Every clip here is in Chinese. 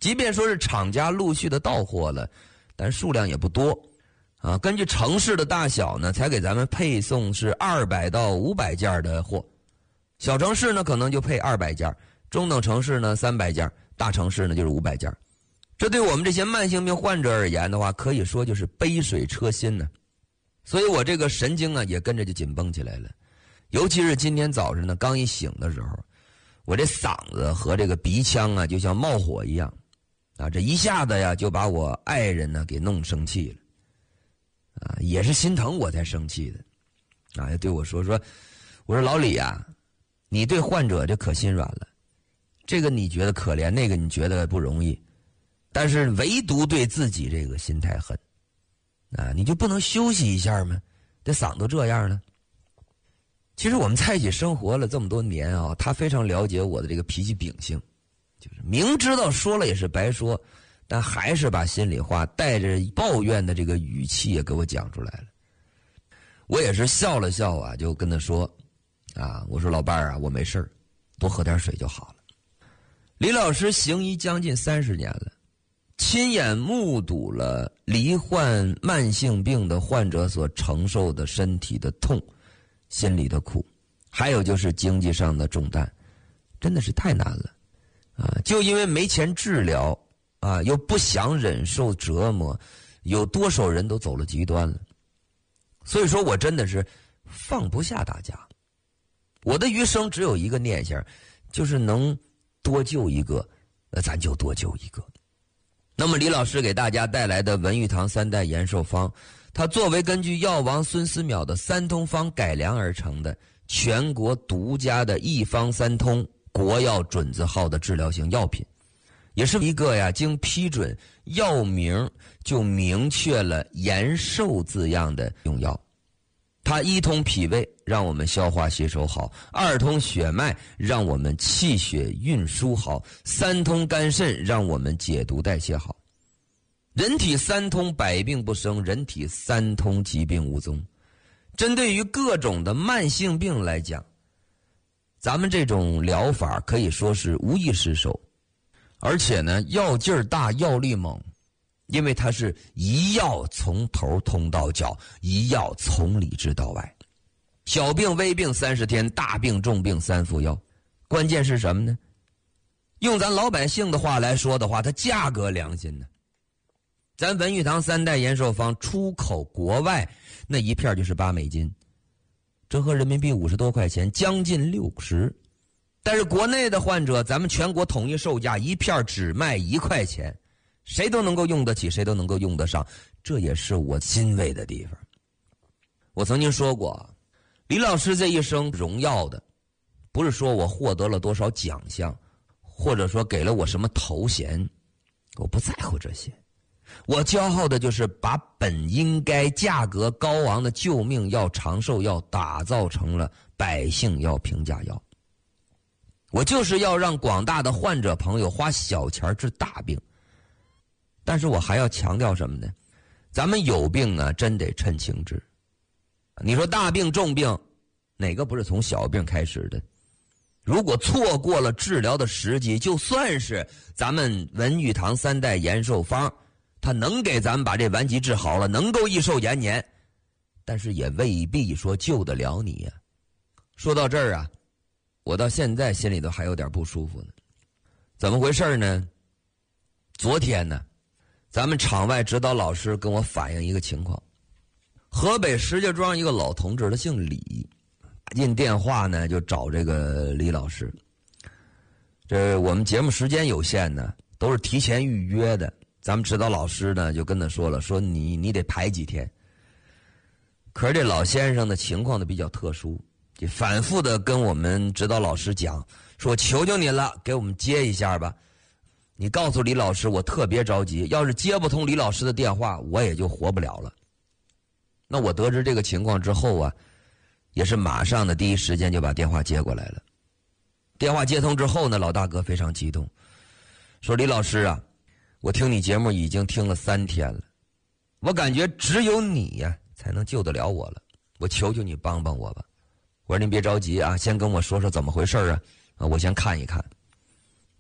即便说是厂家陆续的到货了，但数量也不多啊。根据城市的大小呢，才给咱们配送是200到500件的货。小城市呢可能就配200件，中等城市呢300件，大城市呢就是500件。这对我们这些慢性病患者而言的话，可以说就是杯水车薪呢。所以我这个神经啊也跟着就紧绷起来了。尤其是今天早晨呢，刚一醒的时候，我这嗓子和这个鼻腔啊就像冒火一样啊，这一下子呀就把我爱人呢给弄生气了啊，也是心疼我才生气的啊，对我说我说老李啊，你对患者这可心软了，这个你觉得可怜，那个你觉得不容易，但是唯独对自己这个心太狠啊，你就不能休息一下吗？这嗓都这样了。其实我们在一起生活了这么多年啊，他非常了解我的这个脾气秉性，就是明知道说了也是白说，但还是把心里话带着抱怨的这个语气也给我讲出来了。我也是笑了笑啊，就跟他说啊，我说老伴儿啊，我没事儿，多喝点水就好了。李老师行医将近30年了，亲眼目睹了罹患慢性病的患者所承受的身体的痛、心里的苦，还有就是经济上的重担，真的是太难了啊！就因为没钱治疗啊，又不想忍受折磨，有多少人都走了极端了。所以说我真的是放不下大家，我的余生只有一个念想，就是能多救一个，咱就多救一个。那么李老师给大家带来的文玉堂3代延寿方，它作为根据药王孙思邈的3通方改良而成的全国独家的一方3通国药准字号的治疗型药品，也是一个经批准药名就明确了延寿字样的用药。它1通脾胃，让我们消化吸收好；2通血脉，让我们气血运输好；3通肝肾，让我们解毒代谢好。人体3通，百病不生；人体3通，疾病无踪。针对于各种的慢性病来讲，咱们这种疗法可以说是无一失手，而且呢，药劲儿大，药力猛。因为它是一药从头通到脚，一药从里治到外，小病微病30天，大病重病3服药。关键是什么呢？用咱老百姓的话来说的话，它价格良心呢。咱文玉堂3代延寿方出口国外，那一片就是$8，折合人民币50多块钱，将近60。但是国内的患者，咱们全国统一售价一片只卖1块钱。谁都能够用得起，谁都能够用得上，这也是我欣慰的地方。我曾经说过，李老师这一生荣耀的，不是说我获得了多少奖项，或者说给了我什么头衔，我不在乎这些。我骄傲的就是把本应该价格高昂的救命药、长寿药打造成了百姓药、平价药。我就是要让广大的患者朋友花小钱治大病。但是我还要强调什么呢？咱们有病啊，真得趁轻治。你说大病重病，哪个不是从小病开始的？如果错过了治疗的时机，就算是咱们文玉堂3代延寿方，它能给咱们把这顽疾治好了，能够益寿延年，但是也未必说救得了你呀。说到这儿啊，我到现在心里头还有点不舒服呢。怎么回事呢？昨天呢，咱们场外指导老师跟我反映一个情况，河北石家庄一个老同志，他姓李，打进电话呢就找这个李老师。这我们节目时间有限呢，都是提前预约的。咱们指导老师呢就跟他说了，说你得排几天。可是这老先生的情况呢比较特殊，就反复的跟我们指导老师讲，说求求你了，给我们接一下吧。你告诉李老师我特别着急，要是接不通李老师的电话，我也就活不了了。那我得知这个情况之后啊，也是马上的第一时间就把电话接过来了。电话接通之后呢，老大哥非常激动，说李老师啊，我听你节目已经听了3天了，我感觉只有你呀才能救得了我了，我求求你帮帮我吧。我说您别着急啊，先跟我说说怎么回事啊，我先看一看。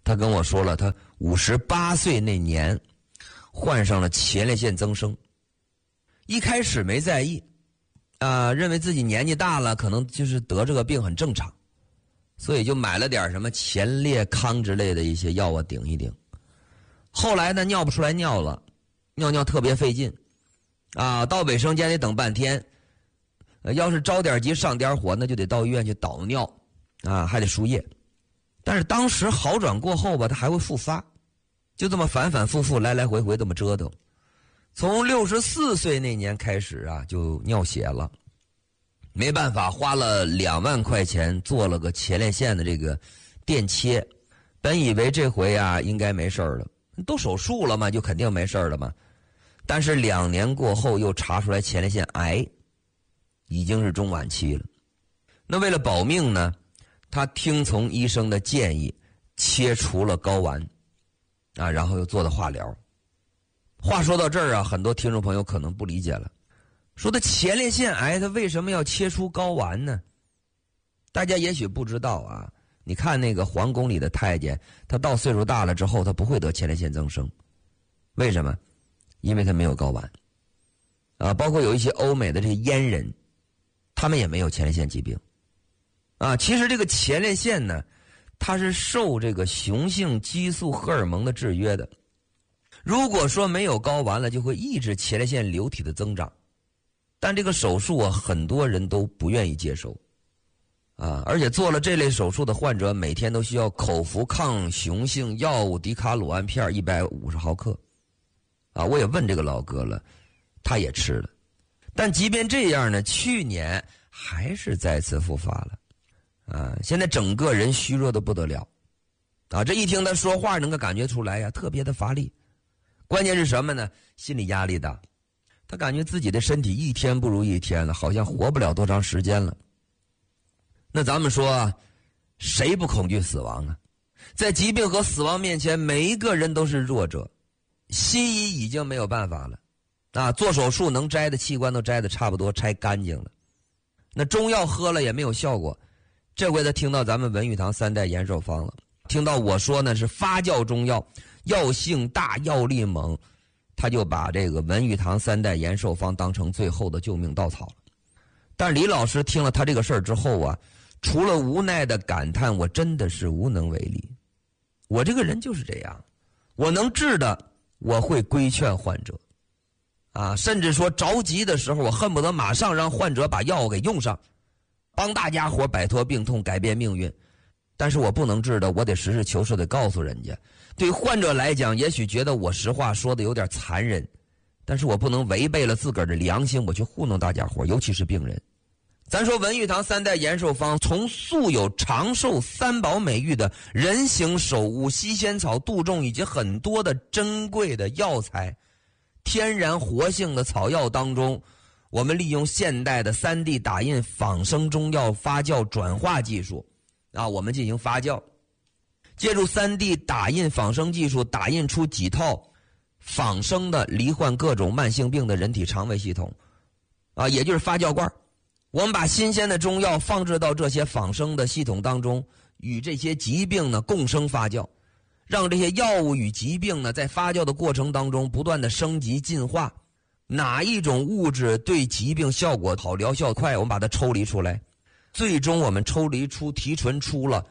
他跟我说了，他58岁那年患上了前列腺增生，一开始没在意，认为自己年纪大了，可能就是得这个病很正常，所以就买了点什么前列康之类的一些药顶一顶。后来呢，尿不出来尿了，尿特别费劲，到卫生间得等半天，要是着点急上点火，那就得到医院去导尿，还得输液。但是当时好转过后吧，他还会复发，就这么反反复复来来回回这么折腾。从64岁那年开始就尿血了，没办法，花了2万块钱做了个前列腺的这个电切。本以为这回应该没事了，都手术了嘛，就肯定没事了嘛。但是2年过后又查出来前列腺癌，已经是中晚期了。那为了保命呢，他听从医生的建议，切除了睾丸，然后又做的化疗。话说到这儿很多听众朋友可能不理解了，说的前列腺癌他为什么要切除睾丸呢？大家也许不知道你看那个皇宫里的太监，他到岁数大了之后，他不会得前列腺增生，为什么？因为他没有睾丸。包括有一些欧美的这些阉人，他们也没有前列腺疾病。其实这个前列腺呢，它是受这个雄性激素荷尔蒙的制约的。如果说没有睾丸了，就会抑制前列腺流体的增长。但这个手术很多人都不愿意接受。而且做了这类手术的患者，每天都需要口服抗雄性药物迪卡鲁胺片150毫克。我也问这个老哥了，他也吃了。但即便这样呢，去年还是再次复发了。现在整个人虚弱的不得了。这一听他说话能够感觉出来特别的乏力。关键是什么呢？心理压力大。他感觉自己的身体一天不如一天了，好像活不了多长时间了。那咱们说谁不恐惧死亡啊？在疾病和死亡面前，每一个人都是弱者。西医已经没有办法了，做手术能摘的器官都摘的差不多，拆干净了。那中药喝了也没有效果。这回他听到咱们文玉堂3代延寿方了，听到我说呢是发酵中药，药性大，药力猛，他就把这个文玉堂3代延寿方当成最后的救命稻草了。但是李老师听了他这个事儿之后除了无奈的感叹，我真的是无能为力。我这个人就是这样，我能治的我会规劝患者，甚至说着急的时候，我恨不得马上让患者把药给用上，帮大家伙摆脱病痛，改变命运。但是我不能治的，我得实事求是的告诉人家。对患者来讲，也许觉得我实话说的有点残忍，但是我不能违背了自个儿的良心，我去糊弄大家伙，尤其是病人。咱说文玉堂3代延寿方，从素有长寿3宝美誉的人形首乌、西仙草、杜仲以及很多的珍贵的药材，天然活性的草药当中，我们利用现代的3D 打印仿生中药发酵转化技术我们进行发酵，借助 3D 打印仿生技术打印出几套仿生的罹患各种慢性病的人体肠胃系统也就是发酵罐。我们把新鲜的中药放置到这些仿生的系统当中，与这些疾病呢共生发酵，让这些药物与疾病呢在发酵的过程当中不断的升级进化。哪一种物质对疾病效果好、疗效快，我们把它抽离出来。最终我们抽离出提纯出了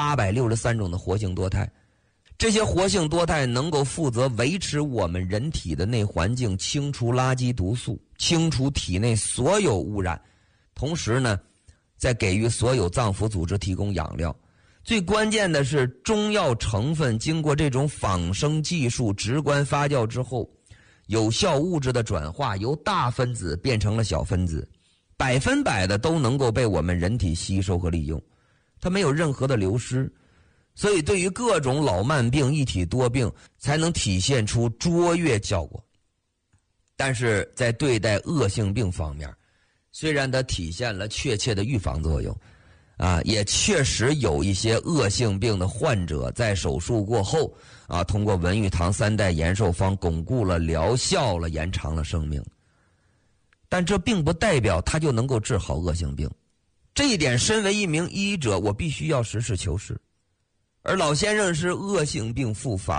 863种的活性多肽。这些活性多肽能够负责维持我们人体的内环境，清除垃圾毒素，清除体内所有污染，同时呢再给予所有脏腑组织提供养料。最关键的是，中药成分经过这种仿生技术直观发酵之后，有效物质的转化由大分子变成了小分子，100%的都能够被我们人体吸收和利用，它没有任何的流失。所以对于各种老慢病、一体多病才能体现出卓越效果。但是在对待恶性病方面，虽然它体现了确切的预防作用也确实有一些恶性病的患者在手术过后通过文玉堂3代延寿方巩固了疗效了，延长了生命。但这并不代表他就能够治好恶性病，这一点身为一名医者，我必须要实事求是。 而老先生是恶性病复发。